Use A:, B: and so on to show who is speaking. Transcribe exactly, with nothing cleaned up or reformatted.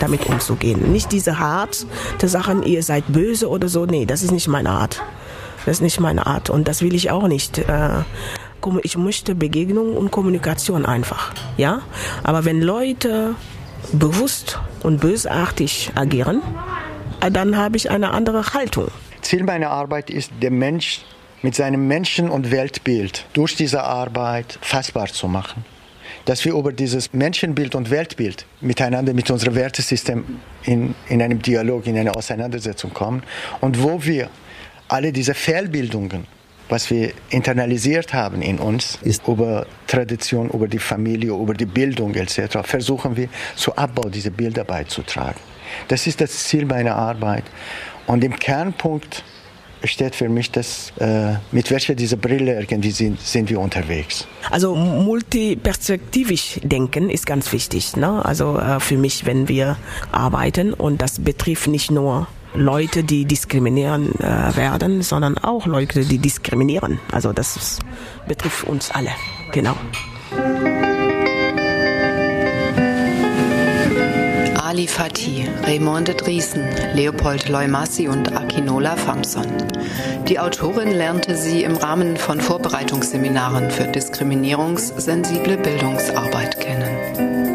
A: damit umzugehen. Nicht diese harte Sachen, ihr seid böse oder so. Nee, das ist nicht meine Art. Das ist nicht meine Art und das will ich auch nicht. Ich möchte Begegnung und Kommunikation einfach. Ja? Aber wenn Leute bewusst und bösartig agieren, dann habe ich eine andere Haltung.
B: Ziel meiner Arbeit ist, den Mensch mit seinem Menschen- und Weltbild durch diese Arbeit fassbar zu machen. Dass wir über dieses Menschenbild und Weltbild miteinander, mit unserem Wertesystem in, in einem Dialog, in eine Auseinandersetzung kommen und wo wir alle diese Fehlbildungen, was wir internalisiert haben in uns, ist über Tradition, über die Familie, über die Bildung et cetera, versuchen wir zu Abbau dieser Bilder beizutragen. Das ist das Ziel meiner Arbeit. Und im Kernpunkt steht für mich, dass, äh, mit welcher dieser Brille irgendwie sind, sind wir unterwegs.
A: Also multiperspektivisch denken ist ganz wichtig. Ne? Also äh, für mich, wenn wir arbeiten und das betrifft nicht nur Leute, die diskriminieren äh, werden, sondern auch Leute, die diskriminieren. Also das betrifft uns alle. Genau.
C: Ali Fatih, Raymond de Driesen, Leopold Loimassi und Akinola Famson. Die Autorin lernte sie im Rahmen von Vorbereitungsseminaren für diskriminierungssensible Bildungsarbeit kennen.